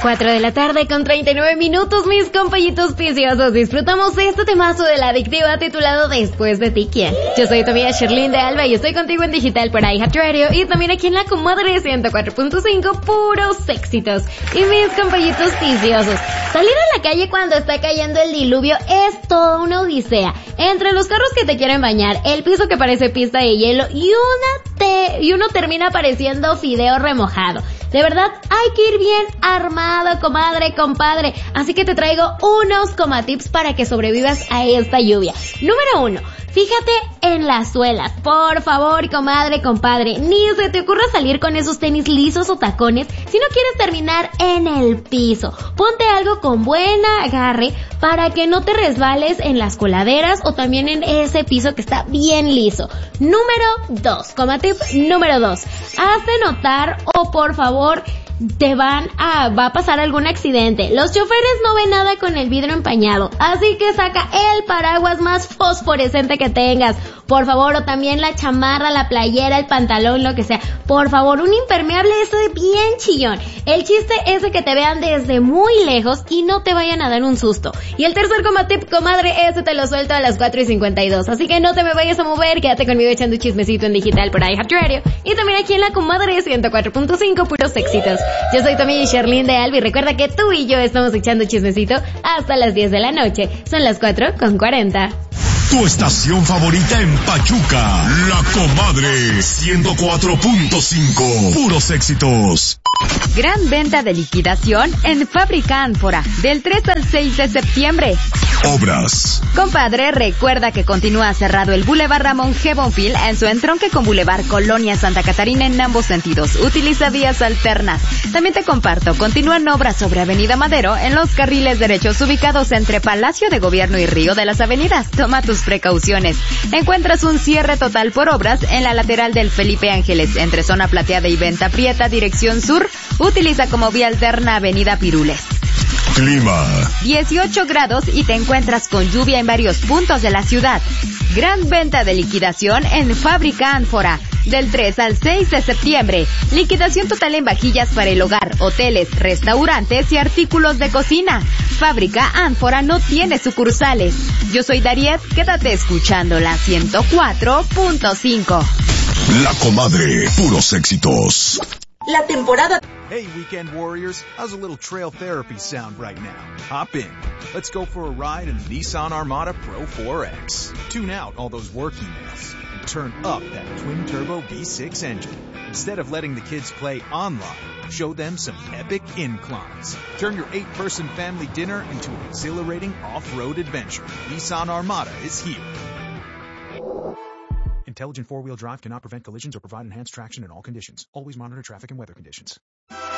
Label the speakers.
Speaker 1: 4 de la tarde con 39 minutos, mis compañitos preciosos. Disfrutamos de este temazo de la adictiva titulado Después de ti, ¿quién? Yo soy tu amiga Sherlyn de Alba y estoy contigo en digital por iHeartRadio y también aquí en la comadre 104.5, puros éxitos. Y mis compañitos preciosos, salir a la calle cuando está cayendo el diluvio es toda una odisea. Entre los carros que te quieren bañar, el piso que parece pista de hielo y uno termina pareciendo fideo remojado. De verdad, hay que ir bien armado, comadre, compadre. Así que te traigo unos comatips para que sobrevivas a esta lluvia. Número 1. Fíjate en las suelas. Por favor, comadre, compadre, ni se te ocurra salir con esos tenis lisos o tacones si no quieres terminar en el piso. Ponte algo con buen agarre para que no te resbales en las coladeras o también en ese piso que está bien liso. Número 2. Comatip número 2. Hazte notar o por favor va a pasar algún accidente. Los choferes no ven nada con el vidrio empañado, así que saca el paraguas más fosforescente que tengas, por favor, o también la chamarra, la playera, el pantalón, lo que sea. Por favor, un impermeable ese bien chillón. El chiste es de que te vean desde muy lejos y no te vayan a dar un susto. Y el tercer comatip, comadre, ese te lo suelto a las 4:52, así que no te me vayas a mover, quédate conmigo echando chismecito en digital por iHeartRadio y también aquí en la comadre 104.5, puros éxitos. Yo soy tu amiga Sherlyn de Alba y recuerda que tú y yo estamos echando chismecito hasta las 10 de la noche. Son las 4:40.
Speaker 2: Tu estación favorita en Pachuca, La Comadre 104.5, puros éxitos.
Speaker 3: Gran venta de liquidación en Fábrica Ánfora, del 3 al 6 de septiembre.
Speaker 2: Obras.
Speaker 3: Compadre, recuerda que continúa cerrado el Boulevard Ramón G. Bonfil en su entronque con Boulevard Colonia Santa Catarina en ambos sentidos. Utiliza vías alternas. También te comparto, continúan obras sobre Avenida Madero en los carriles derechos ubicados entre Palacio de Gobierno y Río de las Avenidas. Toma tus precauciones. Encuentras un cierre total por obras en la lateral del Felipe Ángeles, entre Zona Plateada y Venta Prieta, dirección sur. Utiliza como vía alterna Avenida Pirules.
Speaker 2: Clima.
Speaker 3: 18 grados y te encuentras con lluvia en varios puntos de la ciudad. Gran venta de liquidación en Fábrica Ánfora, del 3 al 6 de septiembre. Liquidación total en vajillas para el hogar, hoteles, restaurantes y artículos de cocina. Fábrica Ánfora no tiene sucursales. Yo soy Dariet, quédate escuchando la 104.5.
Speaker 2: La Comadre, puros éxitos.
Speaker 4: La temporada.
Speaker 5: Hey, Weekend Warriors, how's a little trail therapy sound right now? Hop in. Let's go for a ride in the Nissan Armada Pro 4X. Tune out all those work emails and turn up that twin-turbo V6 engine. Instead of letting the kids play online, show them some epic inclines. Turn your 8-person family dinner into an exhilarating off-road adventure. Nissan Armada is here. Intelligent four-wheel drive cannot prevent collisions or provide enhanced traction in all conditions. Always monitor traffic and weather conditions.